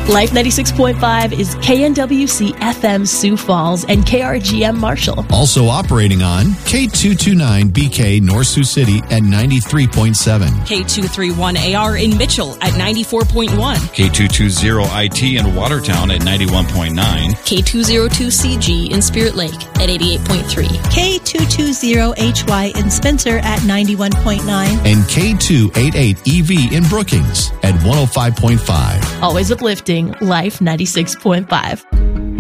Life 96.5 is KNWC FM Sioux Falls and KRGM Marshall. Also operating on K229BK North Sioux City at 93.7. K231AR in Mitchell at 94.1. K220IT in Watertown at 91.9. K202CG in Spirit Lake at 88.3. K220HY in Spencer at 91.9. And K288EV in Brookings at 105.5. Always uplifting, Life 96.5.